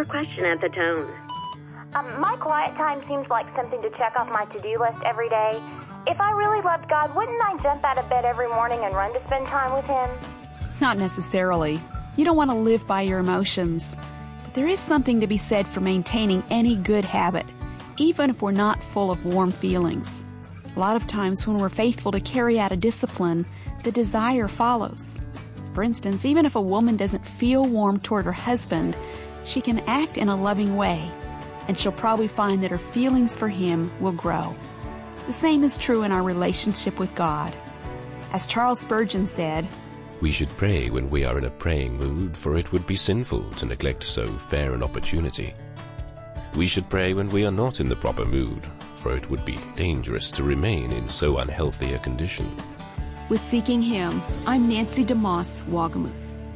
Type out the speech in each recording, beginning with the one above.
your question at the tone. My quiet time seems like something to check off my to-do list every day. If I really loved God, wouldn't I jump out of bed every morning and run to spend time with Him? Not necessarily. You don't want to live by your emotions. But there is something to be said for maintaining any good habit, even if we're not full of warm feelings. A lot of times when we're faithful to carry out a discipline, the desire follows. For instance, even if a woman doesn't feel warm toward her husband, she can act in a loving way, and she'll probably find that her feelings for him will grow. The same is true in our relationship with God. As Charles Spurgeon said, "We should pray when we are in a praying mood, for it would be sinful to neglect so fair an opportunity. We should pray when we are not in the proper mood, for it would be dangerous to remain in so unhealthy a condition." With Seeking Him, I'm Nancy DeMoss, Wagamuth.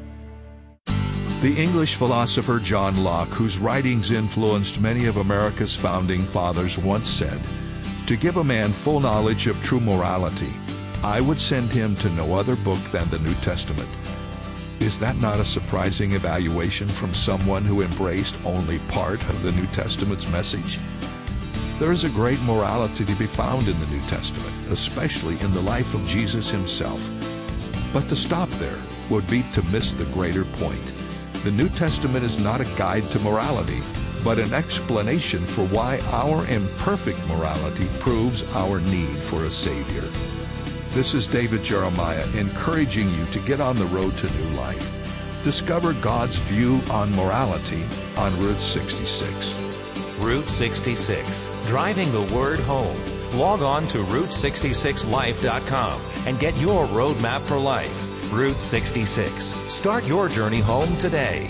The English philosopher John Locke, whose writings influenced many of America's founding fathers, once said, "To give a man full knowledge of true morality, I would send him to no other book than the New Testament." Is that not a surprising evaluation from someone who embraced only part of the New Testament's message? There is a great morality to be found in the New Testament, especially in the life of Jesus himself. But to stop there would be to miss the greater point. The New Testament is not a guide to morality, but an explanation for why our imperfect morality proves our need for a Savior. This is David Jeremiah encouraging you to get on the road to new life. Discover God's view on morality on Route 66. Route 66, driving the word home. Log on to Route66Life.com and get your roadmap for life. Route 66. Start your journey home today.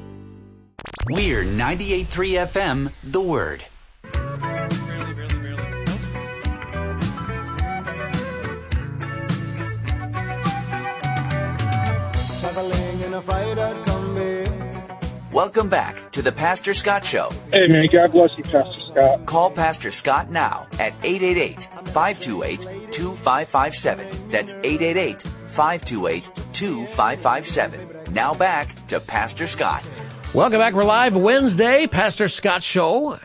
We're 98.3 FM, The Word. Welcome back to the Pastor Scott Show. Hey, man, God bless you, Pastor Scott. Call Pastor Scott now at 888-528-2557. That's 888-528-2557. Now back to Pastor Scott. Welcome back. We're live Wednesday. Pastor Scott Show.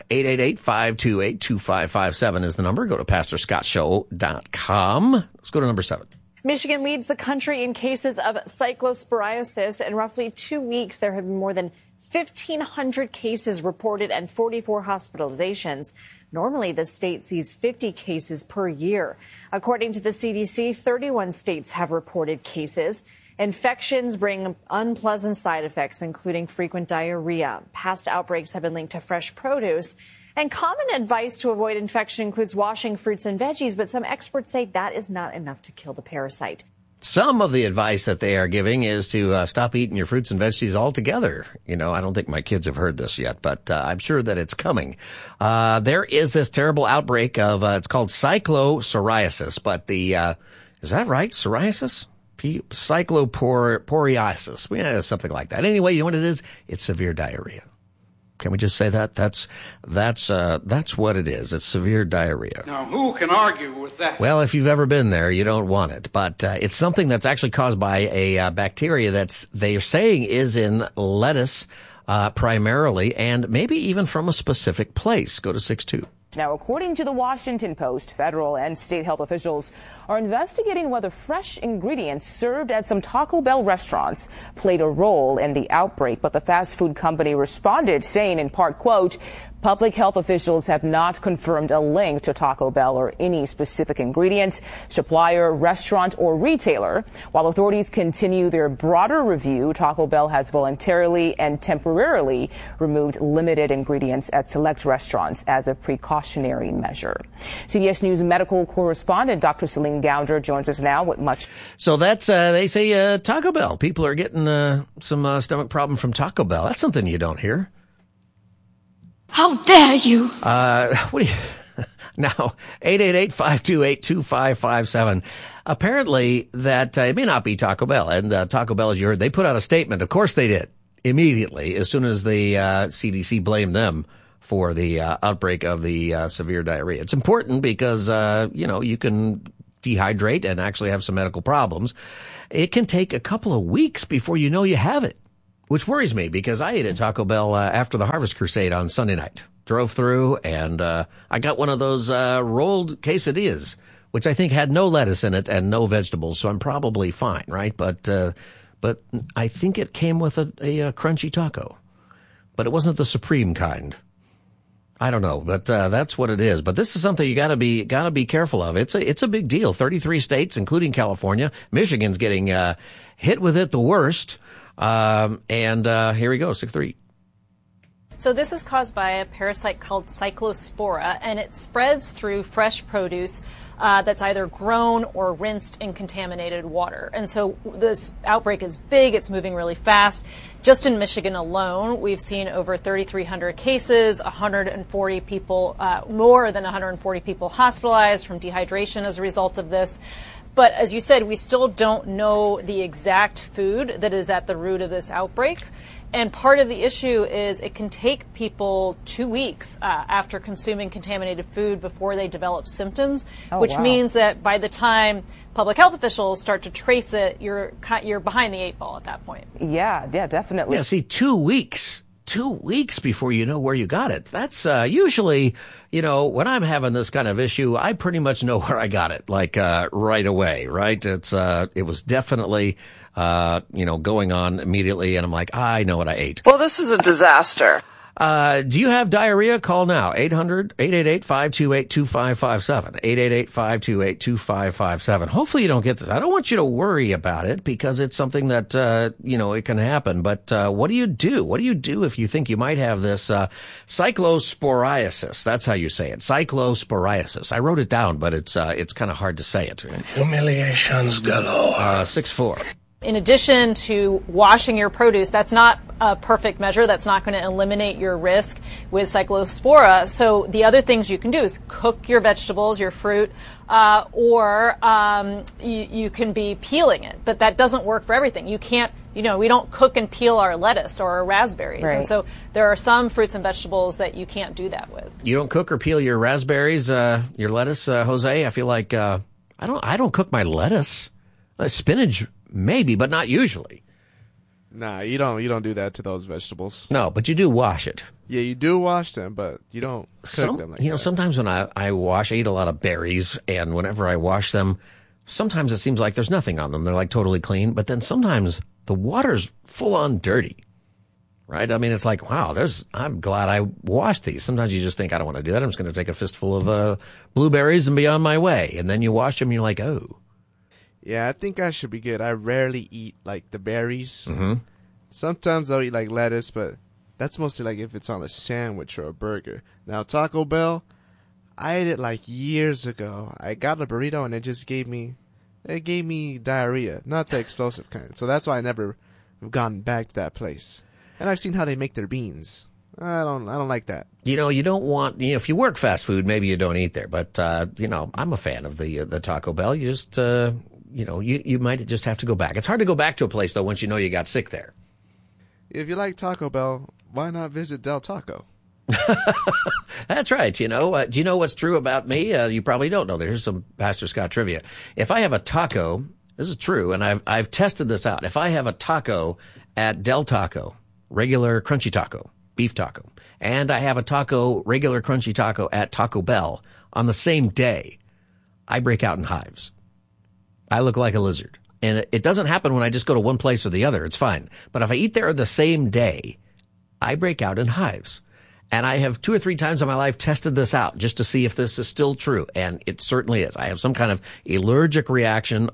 888-528-2557 is the number. Go to PastorScottShow.com. Let's go to number 7. Michigan leads the country in cases of cyclosporiasis. In roughly 2 weeks, there have been more than 1,500 cases reported and 44 hospitalizations. Normally, the state sees 50 cases per year. According to the CDC, 31 states have reported cases. Infections bring unpleasant side effects, including frequent diarrhea. Past outbreaks have been linked to fresh produce. And common advice to avoid infection includes washing fruits and veggies, but some experts say that is not enough to kill the parasite. Some of the advice that they are giving is to stop eating your fruits and veggies altogether. You know, I don't think my kids have heard this yet, but I'm sure that it's coming. There is this terrible outbreak of, it's called cyclopsoriasis, but is that right? Psoriasis? Cycloporiasis. Yeah, something like that. Anyway, you know what it is? It's severe diarrhea. Can we just say that? That's what it is. It's severe diarrhea. Now, who can argue with that? Well, if you've ever been there, you don't want it. But it's something that's actually caused by a bacteria they're saying is in lettuce primarily, and maybe even from a specific place. Go to 6-2. Now, according to the Washington Post, federal and state health officials are investigating whether fresh ingredients served at some Taco Bell restaurants played a role in the outbreak. But the fast food company responded, saying in part, quote, "Public health officials have not confirmed a link to Taco Bell or any specific ingredient, supplier, restaurant, or retailer. While authorities continue their broader review, Taco Bell has voluntarily and temporarily removed limited ingredients at select restaurants as a precautionary measure." CBS News medical correspondent Dr. Celine Gounder joins us now with much. So that's, they say, Taco Bell. People are getting some stomach problem from Taco Bell. That's something you don't hear. How dare you? What do you... Now, 888-528-2557. Apparently that it may not be Taco Bell. And Taco Bell, as you heard, they put out a statement. Of course they did. Immediately, as soon as the CDC blamed them for the outbreak of the severe diarrhea. It's important because, you can dehydrate and actually have some medical problems. It can take a couple of weeks before you know you have it. which worries me because I ate at Taco Bell after the Harvest Crusade on Sunday night. Drove through, and I got one of those rolled quesadillas, which I think had no lettuce in it and no vegetables, so I'm probably fine, right? But I think it came with a crunchy taco. But it wasn't the supreme kind. I don't know, but that's what it is. But this is something you gotta be careful of. It's a big deal. 33 states, including California. Michigan's getting hit with it the worst. And here we go, 6-3. So this is caused by a parasite called Cyclospora, and it spreads through fresh produce that's either grown or rinsed in contaminated water. And so this outbreak is big. It's moving really fast. Just in Michigan alone, we've seen over 3,300 cases, 140 people, more than 140 people hospitalized from dehydration as a result of this. But as you said, we still don't know the exact food that is at the root of this outbreak. And part of the issue is it can take people 2 weeks after consuming contaminated food before they develop symptoms, which means that by the time public health officials start to trace it, you're behind the 8 ball at that point. Yeah, definitely. Yeah, see, 2 weeks. 2 weeks before you know where you got it. That's usually, when I'm having this kind of issue, I pretty much know where I got it, like right away, right? It was definitely going on immediately, and I'm like, I know what I ate. Well, this is a disaster. Do you have diarrhea? Call now. 800-888-528-2557. 888-528-2557. Hopefully you don't get this. I don't want you to worry about it because it's something that, it can happen. But, what do you do? What do you do if you think you might have this, cyclosporiasis? That's how you say it. Cyclosporiasis. I wrote it down, but it's kind of hard to say it. Humiliations galore. 6-4. In addition to washing your produce, that's not a perfect measure. That's not going to eliminate your risk with Cyclospora. So the other things you can do is cook your vegetables, your fruit, or you can be peeling it. But that doesn't work for everything. You can't, we don't cook and peel our lettuce or our raspberries. Right. And so there are some fruits and vegetables that you can't do that with. You don't cook or peel your raspberries, your lettuce, Jose? I feel like I don't cook my lettuce. Spinach, maybe, but not usually. Nah, you don't do that to those vegetables. No, but you do wash it. Yeah, you do wash them, but you don't cook them like that. Sometimes when I eat a lot of berries, and whenever I wash them, sometimes it seems like there's nothing on them. They're like totally clean, but then sometimes the water's full on dirty. Right? I mean, it's like, wow, I'm glad I washed these. Sometimes you just think, I don't want to do that. I'm just going to take a fistful of blueberries and be on my way. And then you wash them and you're like, oh. Yeah, I think I should be good. I rarely eat, like, the berries. Mm-hmm. Sometimes I'll eat, like, lettuce, but that's mostly, like, if it's on a sandwich or a burger. Now, Taco Bell, I ate it, like, years ago. I got a burrito, and it gave me diarrhea, not the explosive kind. So that's why I never have gone back to that place. And I've seen how they make their beans. I don't like that. You don't want, if you work fast food, maybe you don't eat there. But, I'm a fan of the Taco Bell. You just, you might just have to go back. It's hard to go back to a place, though, once you know you got sick there. If you like Taco Bell, why not visit Del Taco? That's right. Do you know what's true about me? You probably don't know. There's some Pastor Scott trivia. If I have a taco, this is true, and I've tested this out. If I have a taco at Del Taco, regular crunchy taco, beef taco, and I have a taco, regular crunchy taco at Taco Bell on the same day, I break out in hives. I look like a lizard. And it doesn't happen when I just go to one place or the other. It's fine. But if I eat there the same day, I break out in hives. And I have 2 or 3 times in my life tested this out just to see if this is still true. And it certainly is. I have some kind of allergic reaction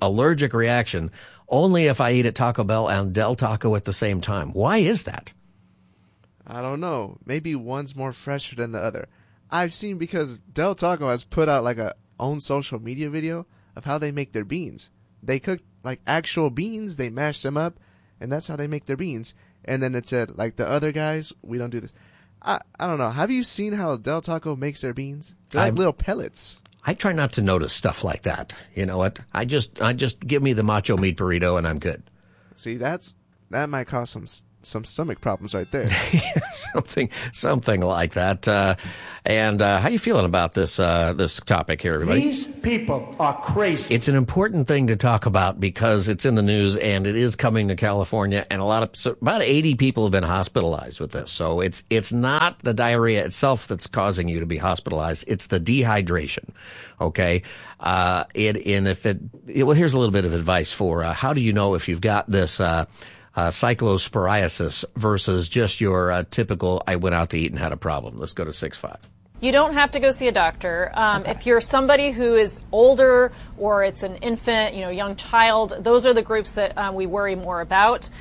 only if I eat at Taco Bell and Del Taco at the same time. Why is that? I don't know. Maybe one's more fresher than the other. I've seen because Del Taco has put out like a own social media video of how they make their beans. They cook like actual beans, they mash them up, and that's how they make their beans. And then it said, like the other guys, we don't do this. I don't know. Have you seen how Del Taco makes their beans? They're like little pellets. I try not to notice stuff like that. You know what? I just give me the macho meat burrito and I'm good. See, that might cause some some stomach problems right there. something like that. And how you feeling about this topic here, everybody? These people are crazy. It's an important thing to talk about because it's in the news and it is coming to California, and about 80 people have been hospitalized with this. So it's not the diarrhea itself that's causing you to be hospitalized. It's the dehydration. Okay. Well, here's a little bit of advice for how do you know if you've got this cyclosporiasis versus just your typical I went out to eat and had a problem. Let's go to 6-5. You don't have to go see a doctor. If you're somebody who is older or it's an infant, young child, those are the groups that we worry more about.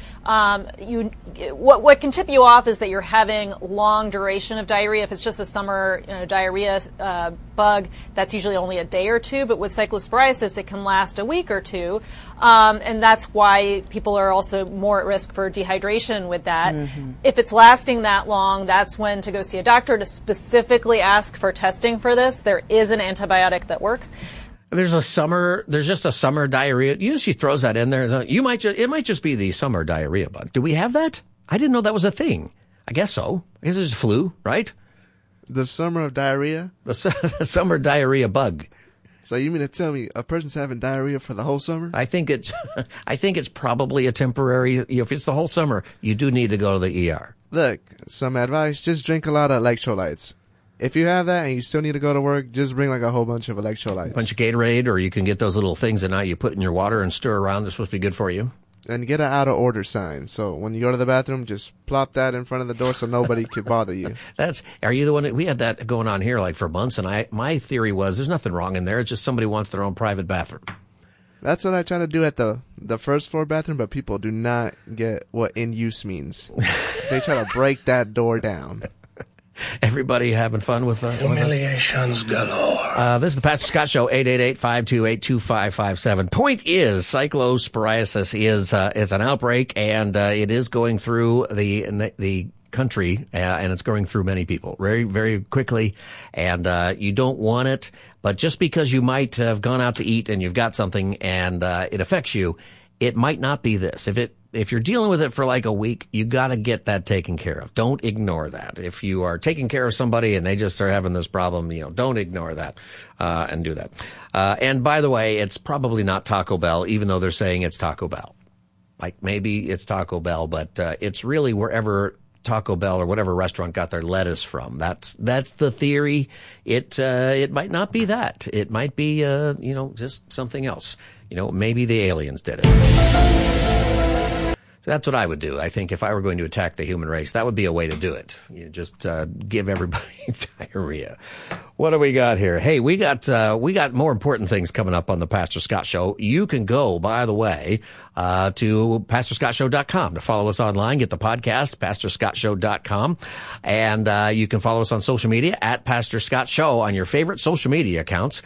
What can tip you off is that you're having long duration of diarrhea. If it's just a summer diarrhea bug, that's usually only a day or two. But with cyclosporiasis, it can last a week or two. And that's why people are also more at risk for dehydration with that. Mm-hmm. If it's lasting that long, that's when to go see a doctor to specifically ask for testing for this. There is an antibiotic that works. There's just a summer diarrhea. She throws that in there. It might just be the summer diarrhea bug. Do we have that? I didn't know that was a thing. I guess so. I guess it's flu, right? The summer of diarrhea? The summer diarrhea bug. So you mean to tell me a person's having diarrhea for the whole summer? I think it's probably a temporary, if it's the whole summer, you do need to go to the ER. Look, some advice, just drink a lot of electrolytes. If you have that and you still need to go to work, just bring like a whole bunch of electrolytes. A bunch of Gatorade, or you can get those little things that now you put in your water and stir around. They're supposed to be good for you. And get an out of order sign. So when you go to the bathroom, just plop that in front of the door so nobody could bother you. Are you the one we had that going on here like for months, and my theory was there's nothing wrong in there. It's just somebody wants their own private bathroom. That's what I try to do at the first floor bathroom, but people do not get what in use means. They try to break that door down. Everybody having fun with humiliations galore. This is the Pastor Scott Show, 888-528-2557. Point is, cyclosporiasis is an outbreak, and it is going through the country, and it's going through many people very, very quickly, and you don't want it. But just because you might have gone out to eat and you've got something and it affects you, it might not be this. If you're dealing with it for like a week, you got to get that taken care of. Don't ignore that. If you are taking care of somebody and they just are having this problem, don't ignore that and do that. And by the way, it's probably not Taco Bell, even though they're saying it's Taco Bell. Like maybe it's Taco Bell, but it's really wherever Taco Bell or whatever restaurant got their lettuce from. That's the theory. It might not be that. It might be just something else. Maybe the aliens did it. So that's what I would do. I think if I were going to attack the human race, that would be a way to do it. Just give everybody diarrhea. What do we got here? Hey, we got more important things coming up on the Pastor Scott Show. You can go, by the way, to PastorScottShow.com to follow us online. Get the podcast, PastorScottShow.com. And you can follow us on social media at Pastor Scott Show on your favorite social media accounts,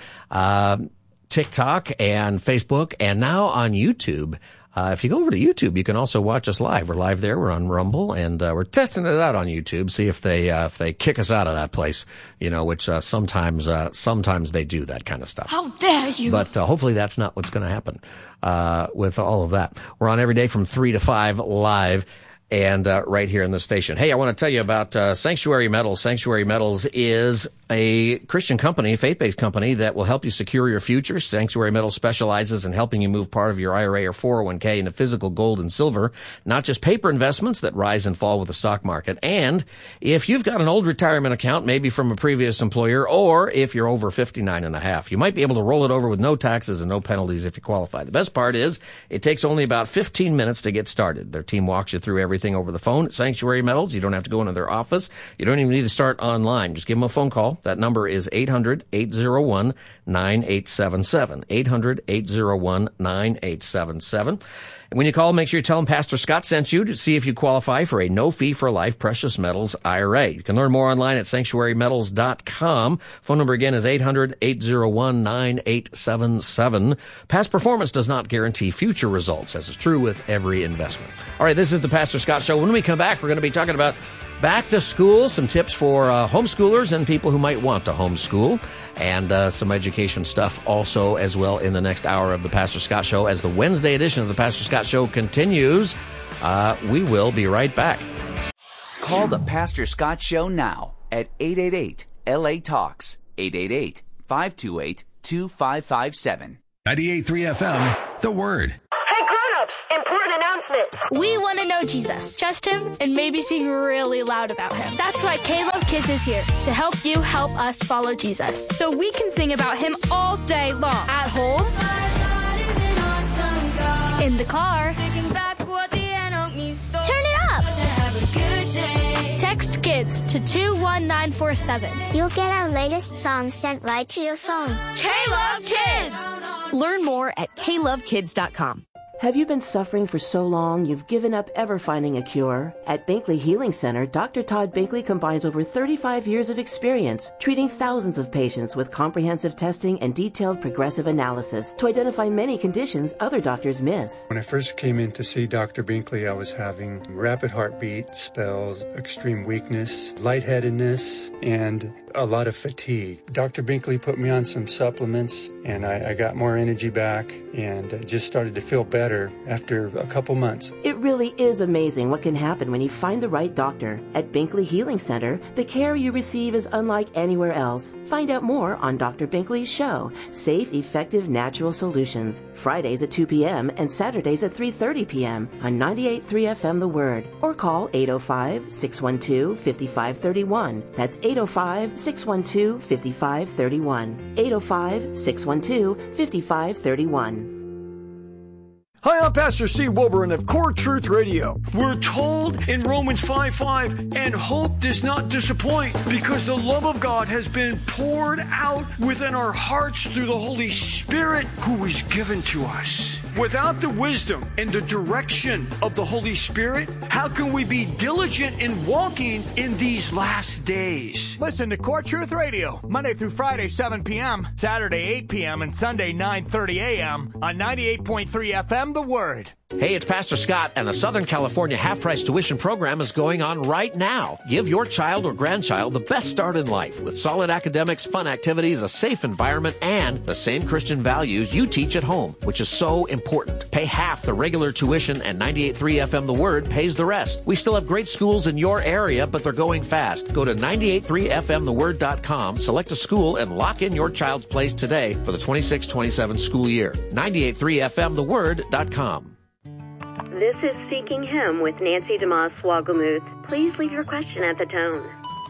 TikTok and Facebook, and now on YouTube. If you go over to YouTube, you can also watch us live. We're live there. We're on Rumble, and we're testing it out on YouTube. See if they kick us out of that place, which sometimes they do that kind of stuff. How dare you! But hopefully that's not what's going to happen with all of that. We're on every day from 3 to 5 live. And right here in the station. Hey, I want to tell you about Sanctuary Metals. Sanctuary Metals is a Christian company, faith-based company that will help you secure your future. Sanctuary Metals specializes in helping you move part of your IRA or 401k into physical gold and silver, not just paper investments that rise and fall with the stock market. And if you've got an old retirement account, maybe from a previous employer, or if you're over 59 and a half, you might be able to roll it over with no taxes and no penalties if you qualify. The best part is it takes only about 15 minutes to get started. Their team walks you through everything over the phone at Sanctuary Metals. You don't have to go into their office. You don't even need to start online. Just give them a phone call. That number is 800-801-9877. 800-801-9877. And when you call, make sure you tell them Pastor Scott sent you to see if you qualify for a no-fee-for-life precious metals IRA. You can learn more online at sanctuarymetals.com. Phone number again is 800-801-9877. Past performance does not guarantee future results, as is true with every investment. All right, this is the Pastor Scott Show. When we come back, we're going to be talking about Back to school, some tips for homeschoolers and people who might want to homeschool, and some education stuff also as well in the next hour of the Pastor Scott Show. As the Wednesday edition of the Pastor Scott Show continues, we will be right back. Call the Pastor Scott Show now at 888-LA-TALKS, 888-528-2557. 98.3 FM, The Word. Hey, grown-ups, important announcement. We want to know Jesus, trust him, and maybe sing really loud about him. That's why K-Love Kids is here, to help you help us follow Jesus. So we can sing about him all day long. At home, in the car, turn it up. Text KIDS to 21947. You'll get our latest songs sent right to your phone. K-Love Kids! Learn more at klovekids.com. Have you been suffering for so long you've given up ever finding a cure? At Binkley Healing Center, Dr. Todd Binkley combines over 35 years of experience treating thousands of patients with comprehensive testing and detailed progressive analysis to identify many conditions other doctors miss. When I first came in to see Dr. Binkley, I was having rapid heartbeat, spells, extreme weakness, lightheadedness, and a lot of fatigue. Dr. Binkley put me on some supplements, and I got more energy back and just started to feel better after a couple months. It really is amazing what can happen when you find the right doctor. At Binkley Healing Center, the care you receive is unlike anywhere else. Find out more on Dr. Binkley's show, Safe, Effective, Natural Solutions, Fridays at 2 p.m. and Saturdays at 3:30 p.m. on 98.3 FM The Word, or call 805-612-5531. That's 805-612-5531. 805-612-5531. Hi, I'm Pastor Steve Wilburn of Core Truth Radio. We're told in Romans 5:5, and hope does not disappoint because the love of God has been poured out within our hearts through the Holy Spirit who is given to us. Without the wisdom and the direction of the Holy Spirit, how can we be diligent in walking in these last days? Listen to Core Truth Radio, Monday through Friday, 7 p.m., Saturday, 8 p.m., and Sunday, 9:30 a.m. on 98.3 FM, The Word. Hey, it's Pastor Scott, and the Southern California half-price tuition program is going on right now. Give your child or grandchild the best start in life with solid academics, fun activities, a safe environment, and the same Christian values you teach at home, which is so important. Pay half the regular tuition, and 98.3 FM The Word pays the rest. We still have great schools in your area, but they're going fast. Go to 98.3fmtheword.com, select a school, and lock in your child's place today for the 26-27 school year. 98.3fmtheword.com. This is Seeking Him with Nancy DeMoss Swagamuth. Please leave your question at the tone.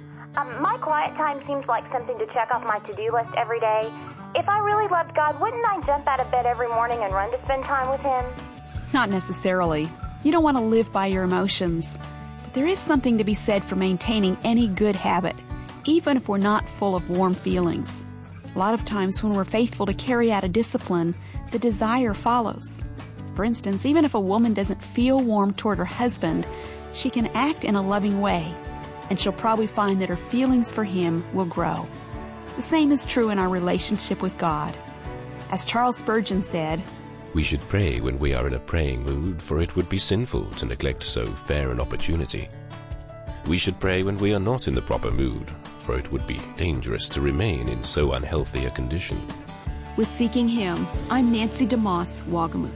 My quiet time seems like something to check off my to-do list every day. If I really loved God, wouldn't I jump out of bed every morning and run to spend time with Him? Not necessarily. You don't want to live by your emotions. But there is something to be said for maintaining any good habit, even if we're not full of warm feelings. A lot of times when we're faithful to carry out a discipline, the desire follows. For instance, even if a woman doesn't feel warm toward her husband, she can act in a loving way, and she'll probably find that her feelings for him will grow. The same is true in our relationship with God. As Charles Spurgeon said, "We should pray when we are in a praying mood, for it would be sinful to neglect so fair an opportunity. We should pray when we are not in the proper mood, for it would be dangerous to remain in so unhealthy a condition." With Seeking Him, I'm Nancy DeMoss Wagamuth.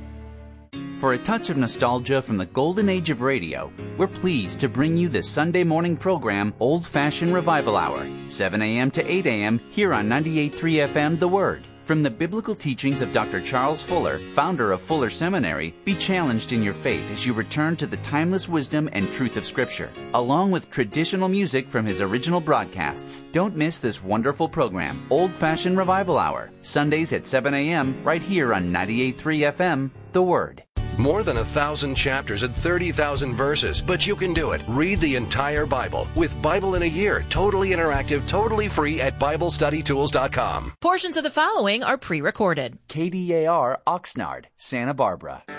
For a touch of nostalgia from the golden age of radio, we're pleased to bring you the Sunday morning program Old Fashioned Revival Hour, 7 a.m. to 8 a.m. here on 98.3 FM The Word. From the biblical teachings of Dr. Charles Fuller, founder of Fuller Seminary, be challenged in your faith as you return to the timeless wisdom and truth of Scripture, along with traditional music from his original broadcasts. Don't miss this wonderful program, Old Fashioned Revival Hour, Sundays at 7 a.m. right here on 98.3 FM The Word. More than 1,000 chapters and 30,000 verses, but you can do it. Read the entire Bible with Bible in a Year, totally interactive, totally free at BibleStudyTools.com. Portions of the following are pre-recorded. KDAR, Oxnard, Santa Barbara.